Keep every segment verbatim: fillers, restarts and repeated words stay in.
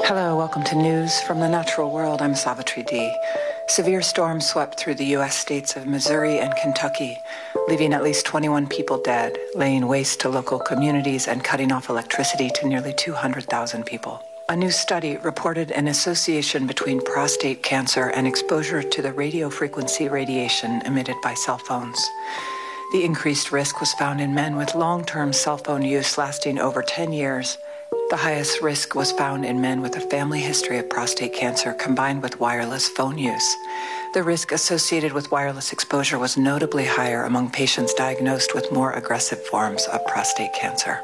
Hello, welcome to News from the Natural World. I'm Savitri D. Severe storms swept through the U S states of Missouri and Kentucky, leaving at least twenty-one people dead, laying waste to local communities and cutting off electricity to nearly two hundred thousand people. A new study reported an association between prostate cancer and exposure to the radio frequency radiation emitted by cell phones. The increased risk was found in men with long-term cell phone use lasting over ten years. The highest risk was found in men with a family history of prostate cancer combined with wireless phone use. The risk associated with wireless exposure was notably higher among patients diagnosed with more aggressive forms of prostate cancer.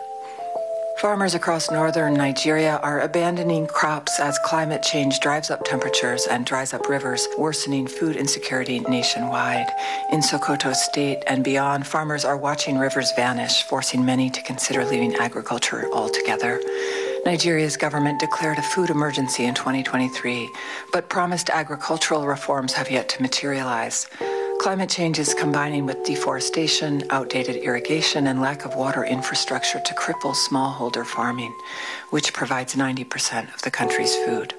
Farmers across northern Nigeria are abandoning crops as climate change drives up temperatures and dries up rivers, worsening food insecurity nationwide. In Sokoto State and beyond, farmers are watching rivers vanish, forcing many to consider leaving agriculture altogether. Nigeria's government declared a food emergency in twenty twenty-three, but promised agricultural reforms have yet to materialize. Climate change is combining with deforestation, outdated irrigation, and lack of water infrastructure to cripple smallholder farming, which provides ninety percent of the country's food.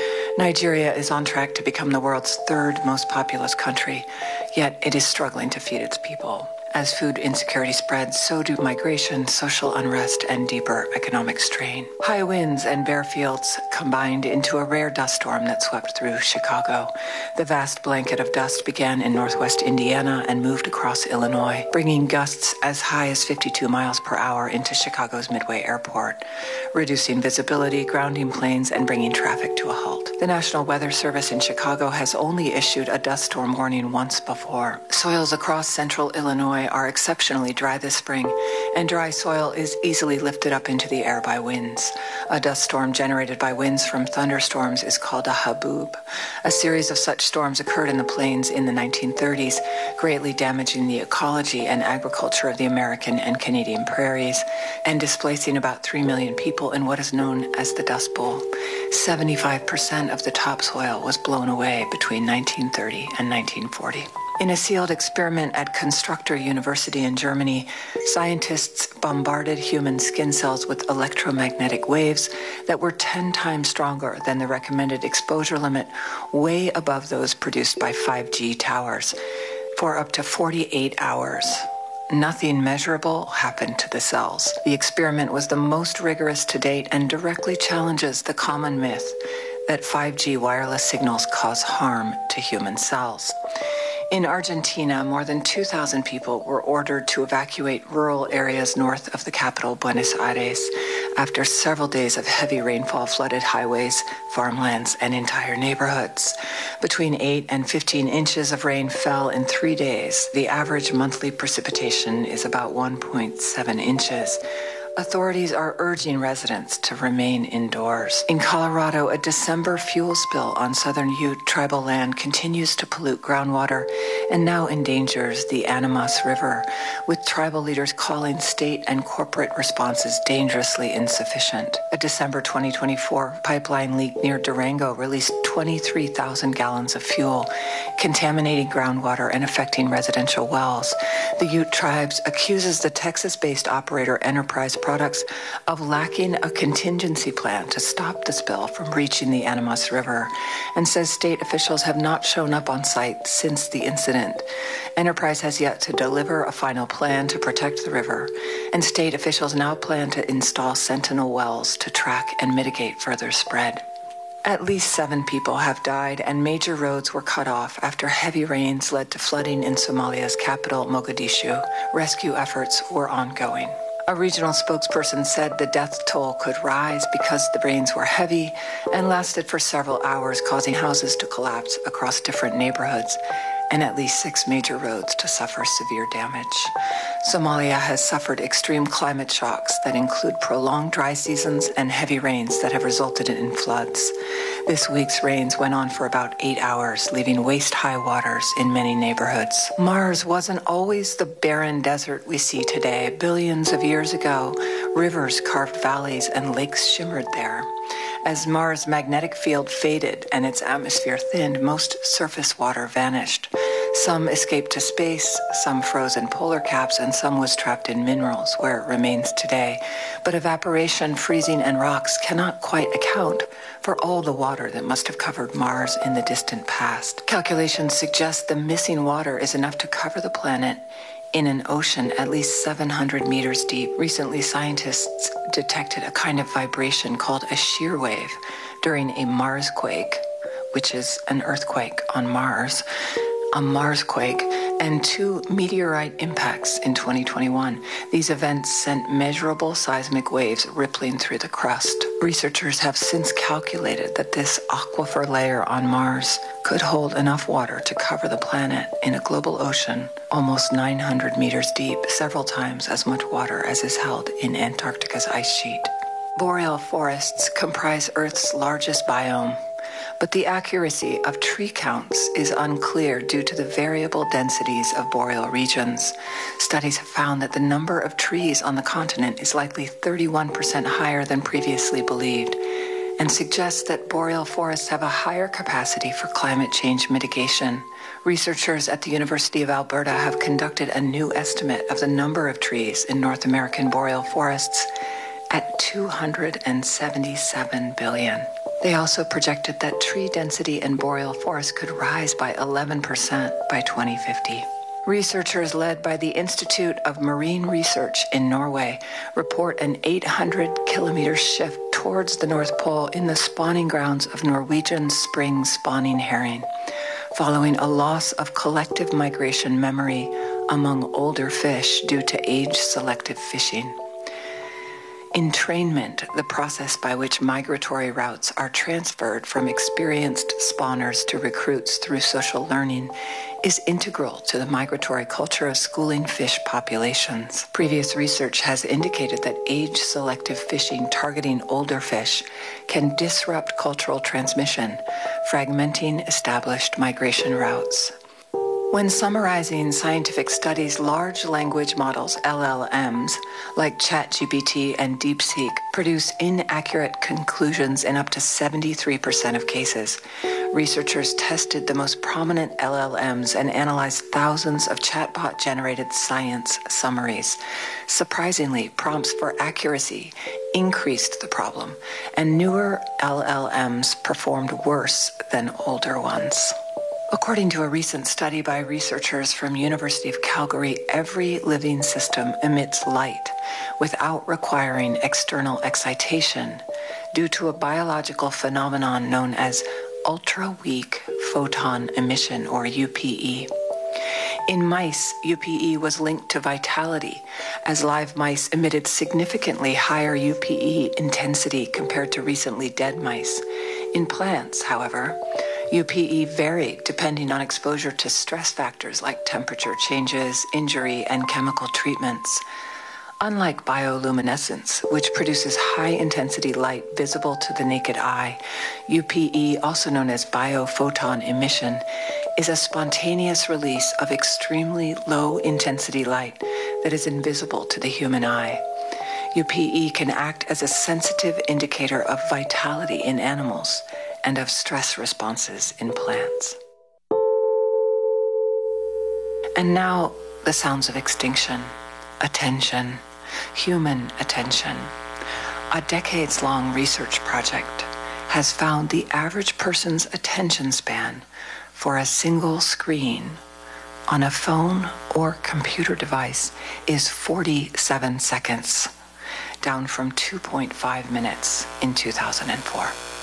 Nigeria is on track to become the world's third most populous country, yet it is struggling to feed its people. As food insecurity spreads, so do migration, social unrest, and deeper economic strain. High winds and bare fields combined into a rare dust storm that swept through Chicago. The vast blanket of dust began in northwest Indiana and moved across Illinois, bringing gusts as high as fifty-two miles per hour into Chicago's Midway Airport, reducing visibility, grounding planes, and bringing traffic to a halt. The National Weather Service in Chicago has only issued a dust storm warning once before. Soils across central Illinois are exceptionally dry this spring, and dry soil is easily lifted up into the air by winds. A dust storm generated by winds from thunderstorms is called a haboob. A series of such storms occurred in the plains in the nineteen thirties, greatly damaging the ecology and agriculture of the American and Canadian prairies, and displacing about three million people in what is known as the Dust Bowl. seventy-five percent of the topsoil was blown away between nineteen thirty and nineteen forty. In a sealed experiment at Constructor University in Germany, scientists bombarded human skin cells with electromagnetic waves that were ten times stronger than the recommended exposure limit, way above those produced by five G towers, for up to forty-eight hours. Nothing measurable happened to the cells. The experiment was the most rigorous to date and directly challenges the common myth that five G wireless signals cause harm to human cells. In Argentina, more than two thousand people were ordered to evacuate rural areas north of the capital, Buenos Aires, after several days of heavy rainfall flooded highways, farmlands, and entire neighborhoods. Between eight and fifteen inches of rain fell in three days. The average monthly precipitation is about one point seven inches. Authorities are urging residents to remain indoors. In Colorado, a December fuel spill on southern Ute tribal land continues to pollute groundwater and now endangers the Animas River, with tribal leaders calling state and corporate responses dangerously insufficient. A December twenty twenty-four pipeline leak near Durango released twenty-three thousand gallons of fuel, contaminating groundwater and affecting residential wells. The Ute tribes accuses the Texas-based operator Enterprise Products of lacking a contingency plan to stop the spill from reaching the Animas River, and says state officials have not shown up on site since the incident. Enterprise has yet to deliver a final plan to protect the river, and state officials now plan to install sentinel wells to track and mitigate further spread. At least seven people have died and major roads were cut off after heavy rains led to flooding in Somalia's capital, Mogadishu. Rescue efforts were ongoing. A regional spokesperson said the death toll could rise because the rains were heavy and lasted for several hours, causing houses to collapse across different neighborhoods and at least six major roads to suffer severe damage. Somalia has suffered extreme climate shocks that include prolonged dry seasons and heavy rains that have resulted in floods. This week's rains went on for about eight hours, leaving waist-high waters in many neighborhoods. Mars wasn't always the barren desert we see today. Billions of years ago, rivers carved valleys and lakes shimmered there. As Mars' magnetic field faded and its atmosphere thinned, most surface water vanished. Some escaped to space, some froze in polar caps, and some was trapped in minerals, where it remains today. But evaporation, freezing, and rocks cannot quite account for all the water that must have covered Mars in the distant past. Calculations suggest the missing water is enough to cover the planet in an ocean at least seven hundred meters deep. Recently, scientists detected a kind of vibration called a shear wave during a Marsquake, which is an earthquake on Mars, a Marsquake, and two meteorite impacts in twenty twenty-one. These events sent measurable seismic waves rippling through the crust. Researchers have since calculated that this aquifer layer on Mars could hold enough water to cover the planet in a global ocean almost nine hundred meters deep, several times as much water as is held in Antarctica's ice sheet. Boreal forests comprise Earth's largest biome, but the accuracy of tree counts is unclear due to the variable densities of boreal regions. Studies have found that the number of trees on the continent is likely thirty-one percent higher than previously believed, and suggests that boreal forests have a higher capacity for climate change mitigation. Researchers at the University of Alberta have conducted a new estimate of the number of trees in North American boreal forests at two hundred seventy-seven billion. They also projected that tree density in boreal forests could rise by eleven percent by twenty fifty. Researchers led by the Institute of Marine Research in Norway report an eight hundred kilometer shift towards the North Pole in the spawning grounds of Norwegian spring spawning herring, following a loss of collective migration memory among older fish due to age-selective fishing. Entrainment, the process by which migratory routes are transferred from experienced spawners to recruits through social learning, is integral to the migratory culture of schooling fish populations. Previous research has indicated that age-selective fishing targeting older fish can disrupt cultural transmission, fragmenting established migration routes. When summarizing scientific studies, large language models, L L Ms, like ChatGPT and DeepSeek, produce inaccurate conclusions in up to seventy-three percent of cases. Researchers tested the most prominent L L Ms and analyzed thousands of chatbot-generated science summaries. Surprisingly, prompts for accuracy increased the problem, and newer L L Ms performed worse than older ones. According to a recent study by researchers from University of Calgary, every living system emits light without requiring external excitation due to a biological phenomenon known as ultra-weak photon emission, or U P E. In mice, U P E was linked to vitality, as live mice emitted significantly higher U P E intensity compared to recently dead mice. In plants, however, U P E varied depending on exposure to stress factors like temperature changes, injury, and chemical treatments. Unlike bioluminescence, which produces high-intensity light visible to the naked eye, U P E, also known as biophoton emission, is a spontaneous release of extremely low-intensity light that is invisible to the human eye. U P E can act as a sensitive indicator of vitality in animals and of stress responses in plants. And now, the sounds of extinction, attention, human attention. A decades-long research project has found the average person's attention span for a single screen on a phone or computer device is forty-seven seconds, down from two point five minutes in two thousand four.